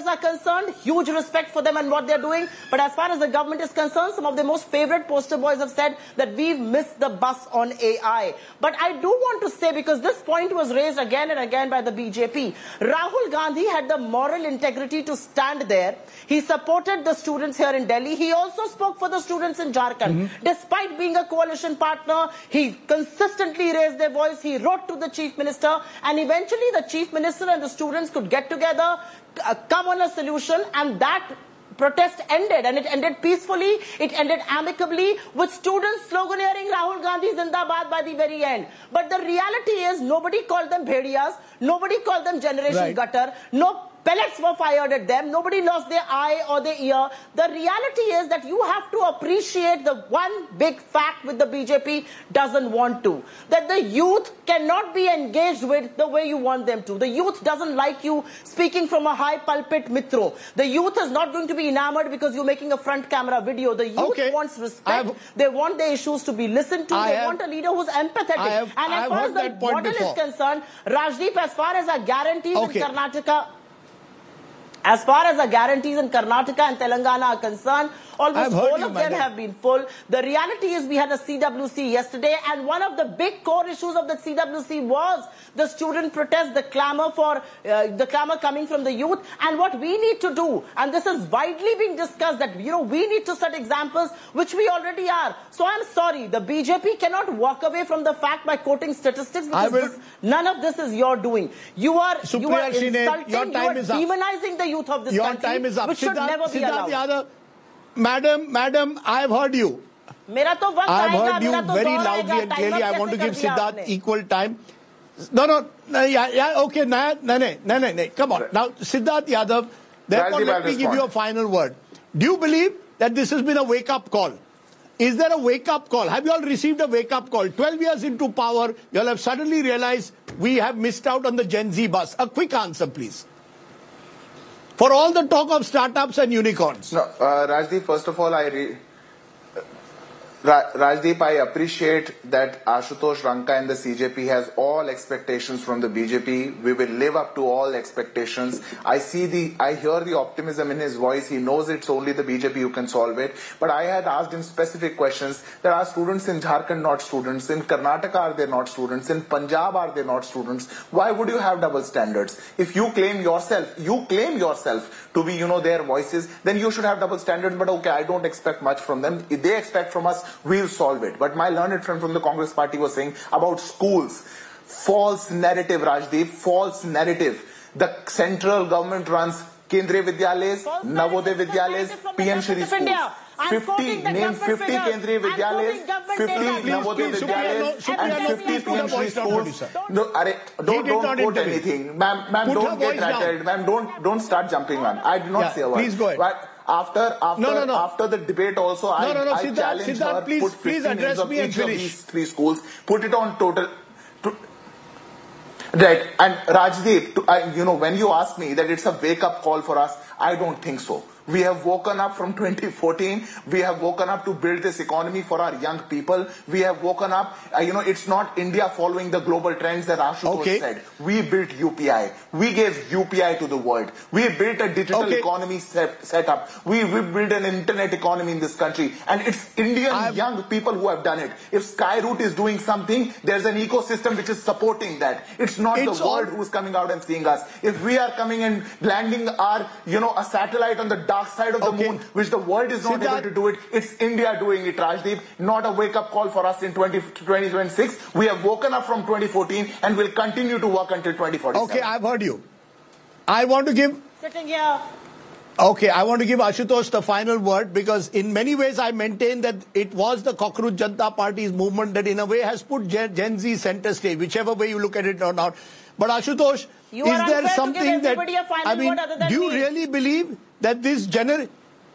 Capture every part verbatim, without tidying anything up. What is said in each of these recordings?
are concerned, huge respect for them and what they're doing. But as far as the government is concerned, some of their most favorite poster boys have said that we've missed the bus on A I. But I do want to say, because this point was raised again and again by the B J P, Rahul Gandhi had the moral integrity to stand there. He supported the students here in Delhi. He also spoke for the students in Jharkhand. Mm-hmm. Despite being a coalition partner, he consistently raised their voice. He wrote to the chief minister, and eventually the chief minister and the students could get together, uh, come on a solution, and that protest ended, and it ended peacefully, it ended amicably, with students sloganeering Rahul Gandhi Zindabad by the very end. But the reality is, nobody called them bhediyas, nobody called them Generation right. Gutter, no pellets were fired at them, nobody lost their eye or their ear. The reality is that you have to appreciate the one big fact which the B J P doesn't want to, that the youth cannot be engaged with the way you want them to. The youth doesn't like you speaking from a high pulpit mitro. The youth is not going to be enamored because you're making a front camera video. The youth okay. wants respect. Have, they want their issues to be listened to. I they have, want a leader who's empathetic. Have, and as far as the model is concerned, Rajdeep, as far as our guarantees okay. in Karnataka, As far as the guarantees in Karnataka and Telangana are concerned, almost all of them have been full. The reality is we had a C W C yesterday, and one of the big core issues of the C W C was the student protest, the clamor for uh, the clamor coming from the youth. And what we need to do, and this is widely being discussed, that you know we need to set examples, which we already are. So I'm sorry, the B J P cannot walk away from the fact by quoting statistics, because will, this, none of this is your doing. You are Supriya you are Shine, insulting, your time you are is demonizing up. the youth of this your country, time is up. which should Siddharth, never be Siddharth allowed. Yadav, Madam, Madam, I have heard you. मेरा तो वक्त I have आएगा, heard you मेरा तो very दौर loudly आएगा, and clearly. I want to give Siddharth आपने? equal time. No, no, no, yeah, yeah, okay, no, no, no, no, no, no, come on. Now, Siddharth Yadav, therefore let me give you a final word. Do you believe that this has been a wake-up call? Is there a wake-up call? Have you all received a wake-up call? twelve years into power, you all have suddenly realized we have missed out on the Gen Z bus. A quick answer, please. For all the talk of startups and unicorns. No, uh, Rajdeep, first of all, I re Ra Rajdeep, I appreciate that Ashutosh Ranka and the C J P has all expectations from the B J P. We will live up to all expectations. I see the, I hear the optimism in his voice. He knows it's only the B J P who can solve it. But I had asked him specific questions. There are students in Jharkhand not students. In Karnataka are they not students? In Punjab are they not students? Why would you have double standards? If you claim yourself, you claim yourself to be, you know, their voices, then you should have double standards. But okay, I don't expect much from them. If they expect from us, we'll solve it. But my learned friend from the Congress party was saying about schools. False narrative, Rajdeep. False narrative. The central government runs Kendriya Vidyalayas, Navodaya Vidyalayas, P M Shri schools. fifty, name fifty Kendriya Vidyalayas, fifty Navodaya Vidyalayas, and fifty P M Shri schools. No, are, don't don't quote anything. Ma'am, ma'am, don't get rattled. Ma'am, don't, don't start jumping on. I did not yeah, say a word. Please go ahead. But after after no, no, no. after the debate also, no, I, no, no, I Siddharth, challenged Siddharth, her, please, put fifty names of each of these three schools, put it on total. To, right, and Rajdeep, to, I, you know, when you ask me that it's a wake-up call for us, I don't think so. We have woken up from twenty fourteen. We have woken up to build this economy for our young people. We have woken up. Uh, you know, it's not India following the global trends that Ashutosh okay. said. We built U P I. We gave U P I to the world. We built a digital okay. economy set, set up. We, we built an internet economy in this country. And it's Indian I've... young people who have done it. If Skyroot is doing something, there's an ecosystem which is supporting that. It's not it's the world all... who's coming out and seeing us. If we are coming and landing our, you know, a satellite on the dark side of the okay. moon, which the world is not Siddharth. able to do it, it's India doing it, Rajdeep. Not a wake-up call for us in twenty twenty-six. We have woken up from twenty fourteen and will continue to work until twenty forty-seven. Okay, I've heard you. I want to give... Sitting here. Okay, I want to give Ashutosh the final word, because in many ways I maintain that it was the Cockroach Janata Party's movement that in a way has put Gen, Gen Z center stage, whichever way you look at it or not. But Ashutosh, you is there something that... I mean, do you me. really believe that this gener...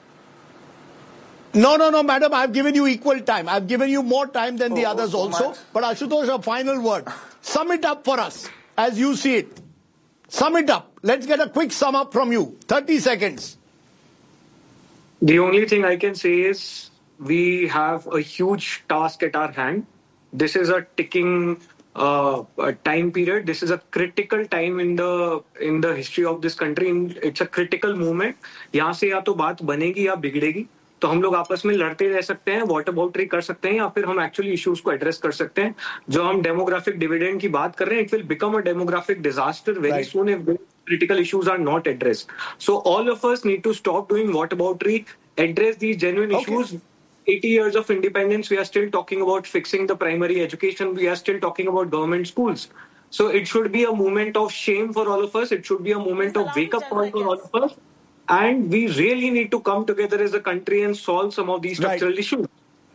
No, no, no, madam, I've given you equal time. I've given you more time than oh, the others so also. Much. But Ashutosh, a final word. Sum it up for us as you see it. Sum it up. Let's get a quick sum up from you. thirty seconds. The only thing I can say is we have a huge task at our hand. This is a ticking uh, time period. This is a critical time in the in the history of this country. It's a critical moment. यहाँ से या तो बात बनेगी या बिगड़ेगी. तो हम लोग आपस में लड़ते रह सकते हैं, वाटर बाउंड्री कर सकते हैं, या फिर हम एक्चुअली इश्यूज को एड्रेस कर सकते हैं. जो हम डेमोग्राफिक डिविडेंड की बात कर रहे हैं, it will become a demographic disaster very soon if critical issues are not addressed. So all of us need to stop doing whataboutery, address these genuine okay. issues. eighty years of independence, we are still talking about fixing the primary education. We are still talking about government schools. So it should be a moment of shame for all of us. It should be a moment of wake-up call for all of us. And we really need to come together as a country and solve some of these structural right. issues.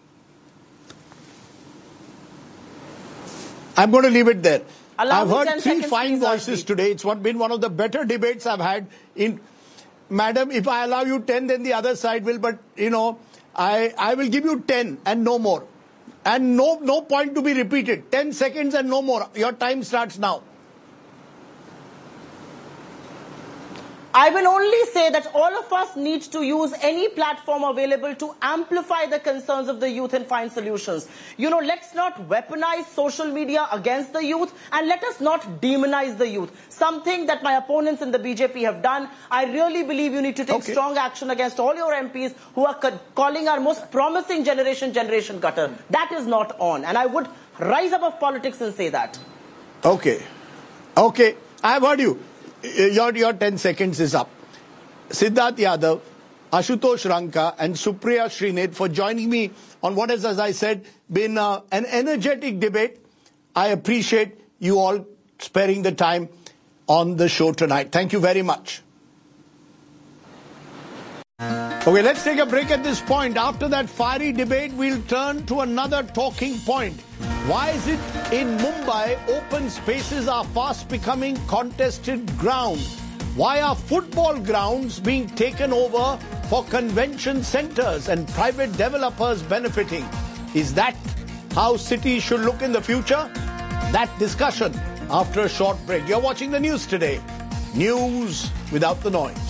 I'm going to leave it there. Allow I've heard three fine voices today. It's been one of the better debates I've had. In, Madam, if I allow you ten, then the other side will. But, you know, I, I will give you ten and no more. And no, no point to be repeated. ten seconds and no more. Your time starts now. I will only say that all of us need to use any platform available to amplify the concerns of the youth and find solutions. You know, let's not weaponize social media against the youth, and let us not demonize the youth. Something that my opponents in the B J P have done. I really believe you need to take okay. strong action against all your M Ps who are calling our most promising generation, generation cutter. That is not on. And I would rise above politics and say that. Okay. Okay. I have heard you. Your, your ten seconds is up. Siddharth Yadav, Ashutosh Ranka and Supriya Srinath for joining me on what has, as I said, been uh, an energetic debate. I appreciate you all sparing the time on the show tonight. Thank you very much. Okay, let's take a break at this point. After that fiery debate, we'll turn to another talking point. Why is it in Mumbai, open spaces are fast becoming contested ground? Why are football grounds being taken over for convention centers and private developers benefiting? Is that how cities should look in the future? That discussion after a short break. You're watching the news today. News without the noise.